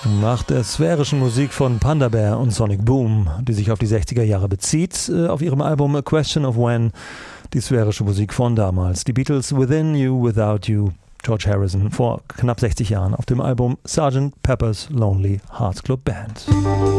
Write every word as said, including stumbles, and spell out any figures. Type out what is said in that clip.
Nach der sphärischen Musik von Panda Bear und Sonic Boom, die sich auf die sechziger Jahre bezieht, auf ihrem Album A Question of When, die sphärische Musik von damals. Die Beatles Within You, Without You, George Harrison vor knapp sechzig Jahren auf dem Album Sergeant Pepper's Lonely Hearts Club Band.